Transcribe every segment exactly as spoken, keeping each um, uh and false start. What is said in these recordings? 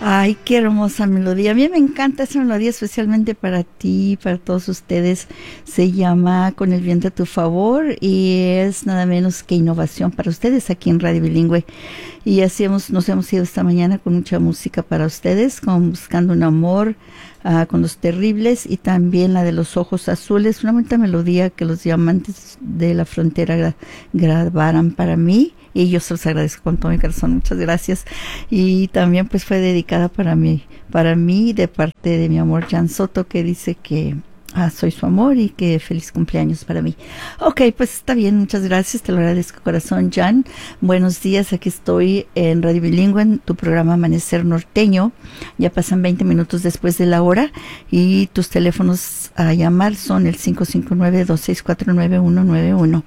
Ay, qué hermosa melodía. A mí me encanta esa melodía, especialmente para ti, para todos ustedes. Se llama Con el viento a tu favor y es nada menos que innovación para ustedes aquí en Radio Bilingüe. Y así hemos, nos hemos ido esta mañana con mucha música para ustedes, con Buscando un amor, uh, con Los Terribles y también la de Los Ojos Azules, una bonita melodía que los diamantes de la frontera gra grabaran para mí. Y yo se los agradezco con todo mi corazón, muchas gracias. Y también pues fue dedicada para mí, para mí de parte de mi amor Jan Soto, que dice que ah, soy su amor y que feliz cumpleaños para mí. Ok, pues está bien, muchas gracias, te lo agradezco corazón, Jan. Buenos días, aquí estoy en Radio Bilingüe, en tu programa Amanecer Norteño. Ya pasan veinte minutos después de la hora y tus teléfonos a llamar son el cinco cinco nueve, dos seis cuatro, nueve uno nueve uno.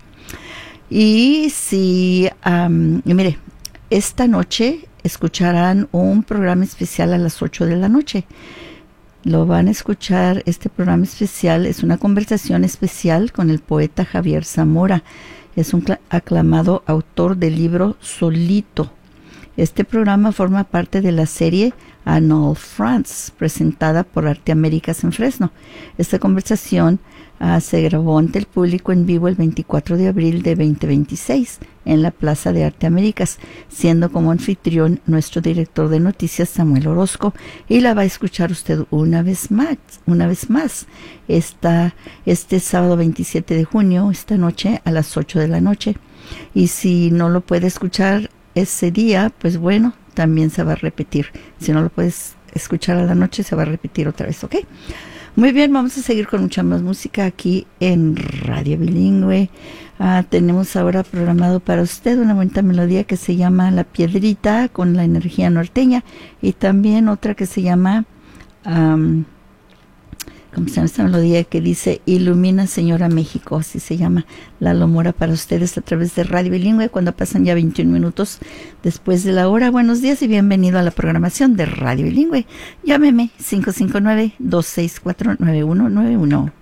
Y si, um, y mire, esta noche escucharán un programa especial a las ocho de la noche. Lo van a escuchar, este programa especial es una conversación especial con el poeta Javier Zamora. Es un aclamado autor del libro Solito. Este programa forma parte de la serie Anole France, presentada por Arte Américas en Fresno. Esta conversación Uh, se grabó ante el público en vivo el veinticuatro de abril de veinte veintiséis en la Plaza de Arte Américas, siendo como anfitrión nuestro director de noticias Samuel Orozco, y la va a escuchar usted una vez más, una vez más esta, este sábado veintisiete de junio, esta noche a las ocho de la noche. Y si no lo puede escuchar ese día, pues bueno, también se va a repetir. Si no lo puedes escuchar a la noche, se va a repetir otra vez, ¿ok? Muy bien, vamos a seguir con mucha más música aquí en Radio Bilingüe. Uh, tenemos ahora programado para usted una bonita melodía que se llama La Piedrita, con la energía norteña, y también otra que se llama, um, ¿cómo se llama esta melodía? Que dice Ilumina Señora México, así se llama. Lalo Mora para ustedes a través de Radio Bilingüe cuando pasan ya veintiún minutos después de la hora. Buenos días y bienvenido a la programación de Radio Bilingüe. Llámeme cinco cinco nueve, dos seis cuatro, nueve uno nueve uno.